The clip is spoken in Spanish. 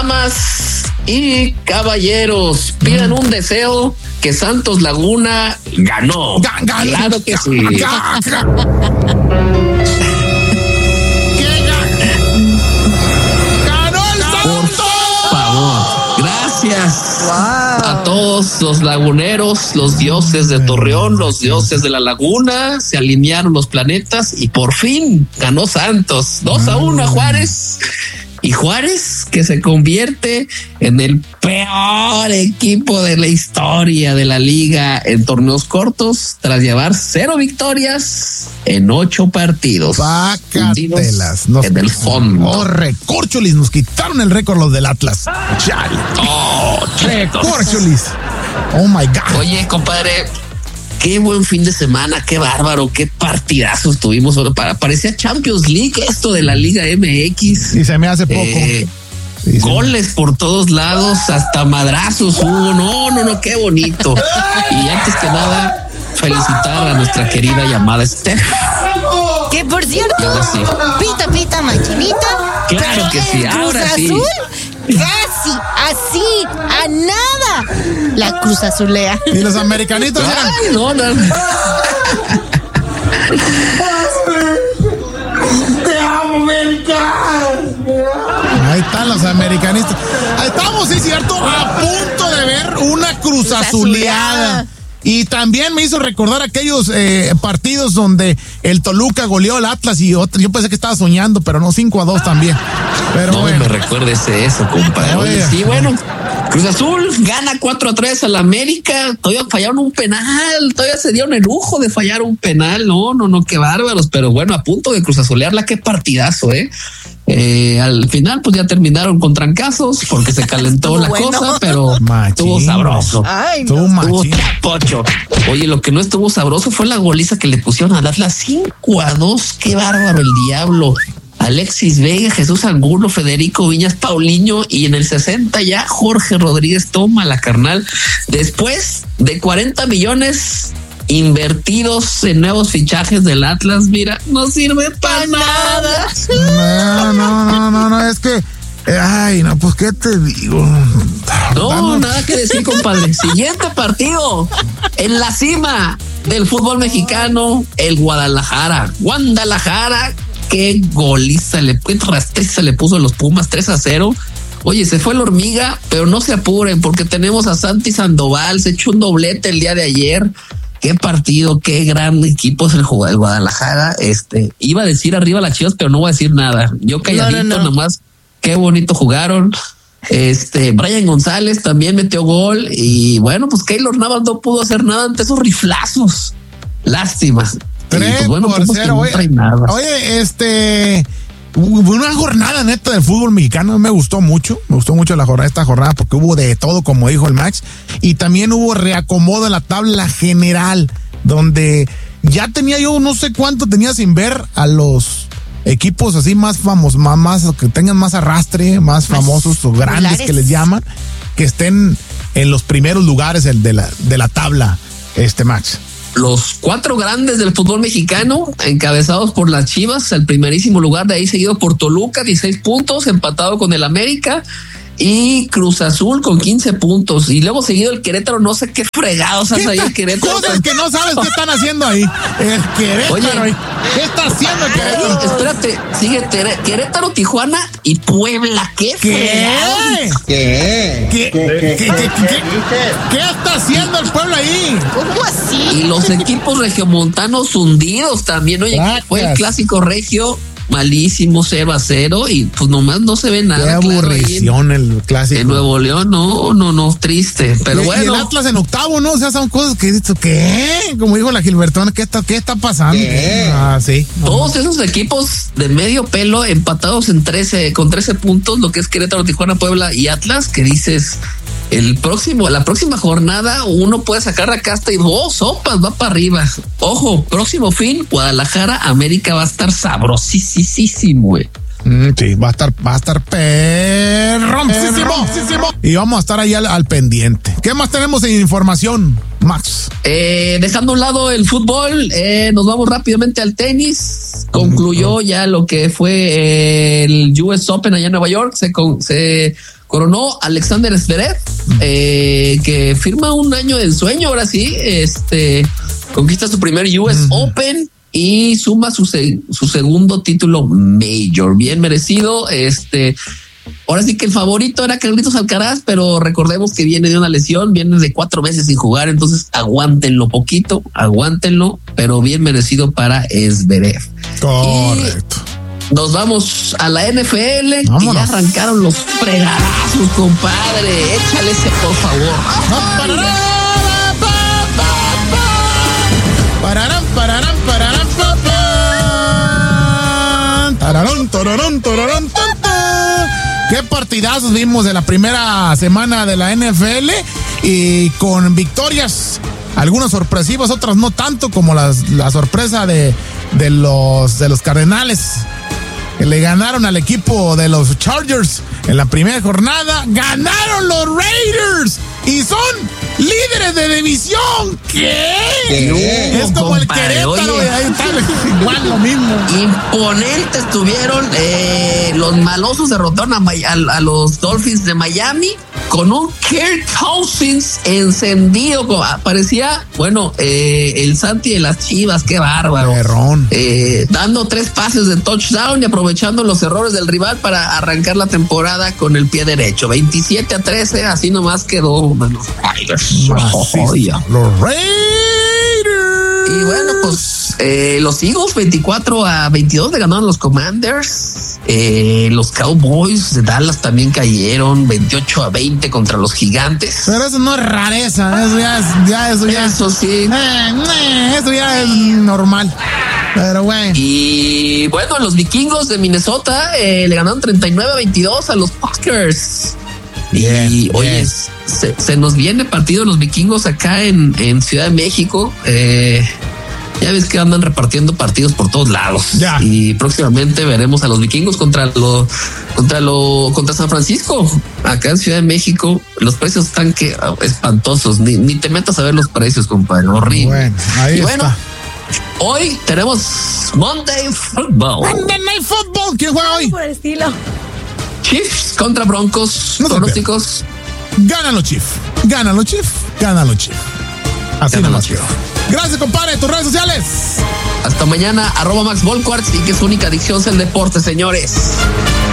Damas y caballeros, pidan un deseo, que Santos Laguna ganó. Claro que sí. ¡Ganó el Santos! Por favor, gracias a todos los laguneros, los dioses de Torreón, los dioses de la laguna. Se alinearon los planetas y por fin ganó Santos 2-1 a Juárez. Y Juárez, que se convierte en el peor equipo de la historia de la liga en torneos cortos, tras llevar 0 victorias en 8 partidos. Pácatelas. En el fondo. Oh, recorcholis, nos quitaron el récord los del Atlas. Chale. Oh, recorcholis. Oh my God. Oye, compadre, qué buen fin de semana, qué bárbaro, qué partidazos tuvimos. Parecía Champions League esto de la Liga MX. Y se me hace poco. Goles por todos lados, hasta madrazos hubo. No, qué bonito. Y antes que nada, felicitar a nuestra querida llamada Steph. Que por cierto, sí. pita, machinita. Claro que sí, ahora sí. Azul, casi, así, a nada. La Cruz Azulea. Y los americanitos eran. Ay, no. ¡Te amo, América! Ahí están los americanistas. Ahí estamos, sí, cierto, a punto de ver una Cruz Azuleada. Y también me hizo recordar aquellos partidos donde el Toluca goleó al Atlas y otro. Yo pensé que estaba soñando, pero no, 5-2 también. Pero no bueno. me recuerdes eso, compadre. Oye, sí, bueno. Cruz Azul gana 4-3 al América. Todavía fallaron un penal. Todavía se dieron el lujo de fallar un penal. No, qué bárbaros. Pero bueno, a punto de Cruz Azulearla, qué partidazo, al final, pues ya terminaron con trancazos porque se calentó la cosa, pero estuvo sabroso. Ay, estuvo pocho. Oye, lo que no estuvo sabroso fue la goliza que le pusieron al Atlas 5-2. Qué bárbaro el diablo. Alexis Vega, Jesús Angulo, Federico Viñas, Paulinho, y en el 60 ya Jorge Rodríguez toma la carnal. Después de 40 millones invertidos en nuevos fichajes del Atlas, mira, no sirve para nada. No, es que ay, no, pues qué te digo. No, nada que decir, compadre. Siguiente partido en la cima del fútbol mexicano, el Guadalajara, qué goliza rastriza le puso a los Pumas 3-0. Oye, se fue la hormiga, pero no se apuren porque tenemos a Santi Sandoval, se echó un doblete el día de ayer. Qué partido, qué gran equipo es el Guadalajara. Iba a decir arriba las Chivas, pero no voy a decir nada. Yo calladito nomás. Qué bonito jugaron. Brian González también metió gol y bueno, pues Keylor Navas no pudo hacer nada ante esos riflazos. Lástima. 3-0. Oye, una jornada neta del fútbol mexicano, me gustó mucho esta jornada porque hubo de todo, como dijo el Max, y también hubo reacomodo en la tabla general, donde ya tenía yo no sé cuánto tenía sin ver a los equipos así más famosos, más que tengan más arrastre, más famosos o grandes que les llaman, que estén en los primeros lugares de la tabla, Max. Los 4 grandes del fútbol mexicano, encabezados por las Chivas, el primerísimo lugar, de ahí seguido por Toluca, 16 puntos, empatado con el América, y Cruz Azul con 15 puntos. Y luego seguido el Querétaro, no sé qué fregados hace ahí el Querétaro. Cosas que no sabes qué están haciendo ahí. El Querétaro. Oye, ¿qué está haciendo el Querétaro? Espérate, sigue Querétaro, Tijuana y Puebla. ¿Qué está haciendo el Puebla ahí? ¿Cómo así? Y los equipos regiomontanos hundidos también. Oye, fue el clásico regio. Malísimo, 0-0 y pues nomás no se ve nada. Qué aburrición el clásico. En Nuevo León, no, triste. Pero bueno. Y el Atlas en octavo, ¿no? O sea, son cosas que dices, ¿qué? Como dijo la Gilbertona, ¿qué está pasando? Sí. Todos esos equipos de medio pelo empatados en 13, con 13 puntos, lo que es Querétaro, Tijuana, Puebla y Atlas, que dices, la próxima jornada uno puede sacar la casta y sopas, va para arriba. Ojo, próximo fin, Guadalajara, América va a estar sabrosísimo, güey. Sí, va a estar perroncísimo. Y vamos a estar ahí al pendiente. ¿Qué más tenemos en información, Max? Dejando a un lado el fútbol, nos vamos rápidamente al tenis. Concluyó ya lo que fue el US Open allá en Nueva York. Se coronó Alexander Zverev, que firma un año de ensueño. Ahora sí, conquista su primer US Open y suma su segundo título Major, bien merecido. Ahora sí que el favorito era Carlitos Alcaraz, pero recordemos que viene de una lesión, viene de 4 meses sin jugar, entonces aguántenlo, pero bien merecido para Zverev. Correcto. Nos vamos a la NFL. Vámonos. Que ya arrancaron los fregadazos, compadre. Échale ese, por favor. Qué partidazos vimos de la primera semana de la NFL y con victorias, algunas sorpresivas, otras no tanto, como la sorpresa de los Cardenales, que le ganaron al equipo de los Chargers en la primera jornada. Ganaron los Raiders y son líderes de división. ¿Qué? Es como el Querétaro. Ahí está, igual lo mismo. Imponentes estuvieron. Los malosos derrotaron a los Dolphins de Miami con un Kirk Cousins encendido. Parecía, el Santi de las Chivas. Qué bárbaro. Perrón. Dando 3 pases de touchdown y aprovechando los errores del rival para arrancar la temporada con el pie derecho. 27-13, así nomás quedó los Raiders. Los Raiders. Y bueno, pues los Eagles 24-22 le ganaron los Commanders. Los Cowboys de Dallas también cayeron 28-20 contra los Gigantes. Pero eso no es rareza, Eso sí. Eso ya es normal. Pero bueno. Y bueno, los Vikingos de Minnesota le ganaron 39-22 a los Packers. Y oye, se nos viene partido de los Vikingos acá en Ciudad de México. Ya ves que andan repartiendo partidos por todos lados. Ya. Y próximamente veremos a los Vikingos contra San Francisco. Acá en Ciudad de México los precios están espantosos. Ni te metas a ver los precios, compadre. Horrible. Bueno, ahí está. Hoy tenemos Monday Football. Monday Night Football. ¿Quién juega hoy? Por el estilo. Chiefs contra Broncos. No, pronósticos. Gana los Chiefs. Así nomás. Gracias, compadre. Tus redes sociales. Hasta mañana. @Max Volquarts y que su única adicción es el deporte, señores.